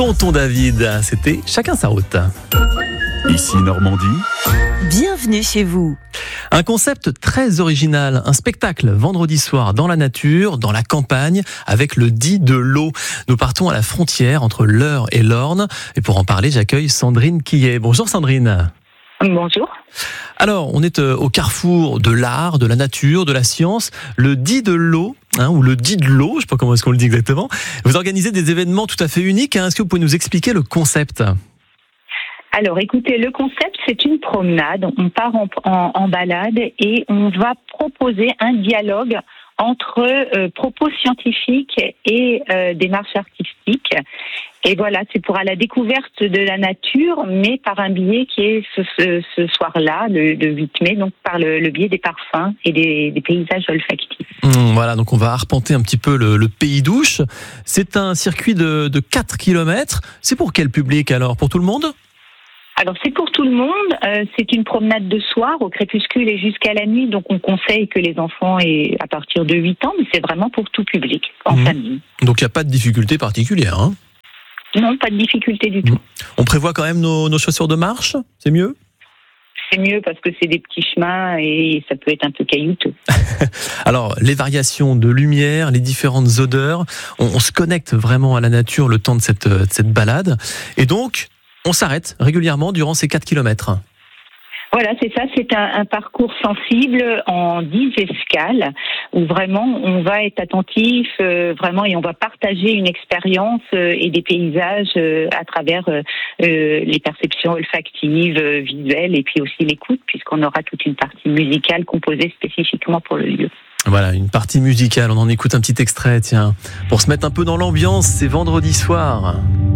Tonton David, c'était Chacun sa route. Ici Normandie. Bienvenue chez vous. Un concept très original, un spectacle vendredi soir dans la nature, dans la campagne, avec le dit de l'eau. Nous partons à la frontière entre l'Eure et l'Orne. Et pour en parler, j'accueille Sandrine Quillet. Bonjour Sandrine. Bonjour. Alors, on est au carrefour de l'art, de la nature, de la science. Le dit de l'eau, ou le dit de l'eau, je ne sais pas comment est-ce qu'on le dit exactement. Vous organisez des événements tout à fait uniques. Est-ce que vous pouvez nous expliquer le concept ? Alors écoutez, le concept c'est une promenade, on part en balade et on va proposer un dialogue entre propos scientifiques et démarches artistiques. Et voilà, c'est pour à la découverte de la nature, mais par un biais qui est ce soir-là, le 8 mai, donc par le biais des parfums et des paysages olfactifs. Voilà, donc on va arpenter un petit peu le pays d'Ouche. C'est un circuit de 4 km. C'est pour quel public alors ? Pour tout le monde ? Alors c'est pour tout le monde, c'est une promenade de soir au crépuscule et jusqu'à la nuit, donc on conseille que les enfants aient à partir de 8 ans, mais c'est vraiment pour tout public, en famille. Donc il n'y a pas de difficulté particulière, hein ? Non, pas de difficulté du tout. On prévoit quand même nos chaussures de marche, c'est mieux ? C'est mieux parce que c'est des petits chemins et ça peut être un peu caillouteux. Alors, les variations de lumière, les différentes odeurs, on se connecte vraiment à la nature le temps de cette balade. Et donc, on s'arrête régulièrement durant ces 4 kilomètres. Voilà, c'est ça, c'est un parcours sensible en 10 escales où vraiment on va être attentif vraiment et on va partager une expérience et des paysages à travers les perceptions olfactives, visuelles et puis aussi l'écoute puisqu'on aura toute une partie musicale composée spécifiquement pour le lieu. Voilà, une partie musicale, on en écoute un petit extrait, tiens, pour se mettre un peu dans l'ambiance, c'est vendredi soir.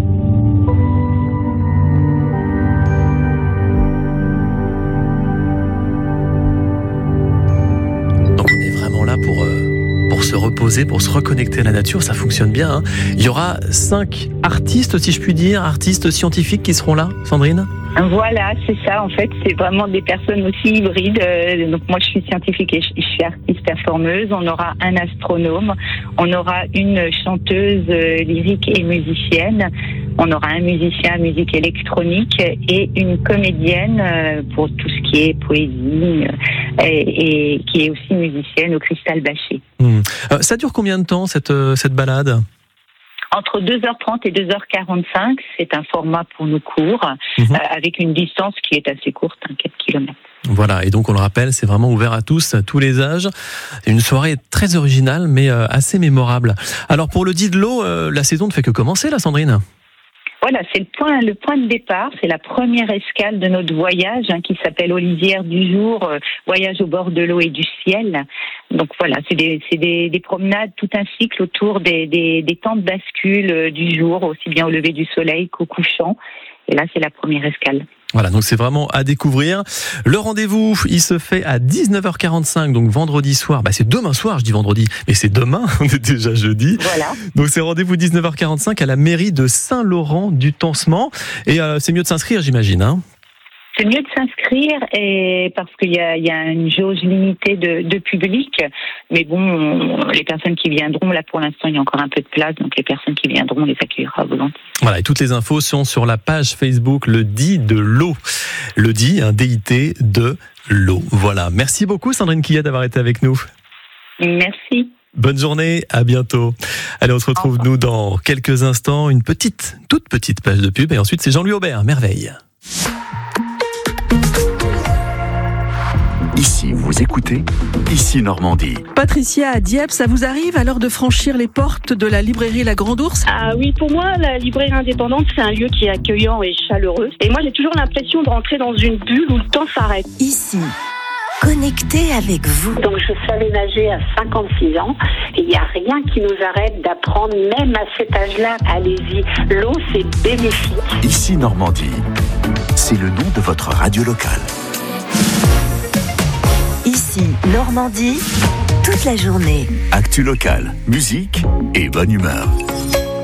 Pour se reposer, pour se reconnecter à la nature, ça fonctionne bien. Hein. Il y aura 5 artistes, si je puis dire, artistes scientifiques qui seront là, Sandrine ? Voilà, c'est ça. En fait, c'est vraiment des personnes aussi hybrides. Donc moi, je suis scientifique et je suis artiste performeuse. On aura un astronome, on aura une chanteuse lyrique et musicienne, on aura un musicien à musique électronique et une comédienne pour tout ce qui est poésie et qui est aussi musicienne au Cristal Bâché. Ça dure combien de temps cette balade ? Entre 2h30 et 2h45, c'est un format pour nos cours, avec une distance qui est assez courte, 4 km. Voilà, et donc on le rappelle, c'est vraiment ouvert à tous, à tous les âges. C'est une soirée très originale, mais assez mémorable. Alors pour le dit de l'eau, la saison ne fait que commencer là, Sandrine ? Voilà, c'est le point de départ, c'est la première escale de notre voyage qui s'appelle Aux lisières du jour, voyage au bord de l'eau et du ciel. Donc voilà, c'est des promenades, tout un cycle autour des temps de bascule du jour, aussi bien au lever du soleil qu'au couchant. Et là, c'est la première escale. Voilà, donc c'est vraiment à découvrir. Le rendez-vous, il se fait à 19h45, donc vendredi soir. C'est demain soir, je dis vendredi, mais c'est demain, on est déjà jeudi. Voilà. Donc c'est rendez-vous 19h45 à la mairie de Saint-Laurent-du-Tancement. Et c'est mieux de s'inscrire, j'imagine, hein ? C'est mieux de s'inscrire parce qu'il y a une jauge limitée de public. Mais bon, les personnes qui viendront, là pour l'instant, il y a encore un peu de place. Donc les personnes qui viendront, on les accueillera volontiers. Voilà, et toutes les infos sont sur la page Facebook Le Dit de l'eau. Le Dit, un DIT de l'eau. Voilà. Merci beaucoup Sandrine Quillet d'avoir été avec nous. Merci. Bonne journée, à bientôt. Allez, on se retrouve nous dans quelques instants. Une toute petite page de pub. Et ensuite, c'est Jean-Louis Aubert, Merveille. Ici, vous écoutez Ici Normandie. Patricia à Dieppe, ça vous arrive alors de franchir les portes de la librairie La Grande Ourse ? Ah oui, pour moi, la librairie indépendante, c'est un lieu qui est accueillant et chaleureux. Et moi, j'ai toujours l'impression de rentrer dans une bulle où le temps s'arrête. Ici, connecté avec vous. Donc, je savais nager à 56 ans. Et il n'y a rien qui nous arrête d'apprendre, même à cet âge-là. Allez-y, l'eau, c'est bénéfique. Ici Normandie, c'est le nom de votre radio locale. Ici, Normandie, toute la journée. Actu locale, musique et bonne humeur.